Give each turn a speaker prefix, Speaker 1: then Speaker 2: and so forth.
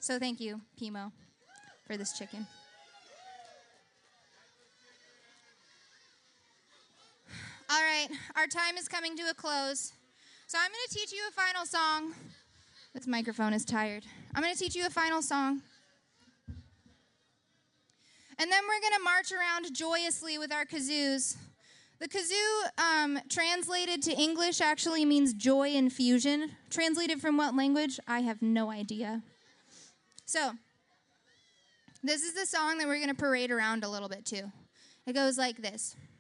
Speaker 1: So thank you, Pimo, for this chicken. All right, our time is coming to a close. So I'm going to teach you a final song. This microphone is tired. I'm going to teach you a final song. And then we're going to march around joyously with our kazoos. The kazoo, translated to English, actually means joy infusion. Translated from what language? I have no idea. So, this is the song that we're going to parade around a little bit to. It goes like this.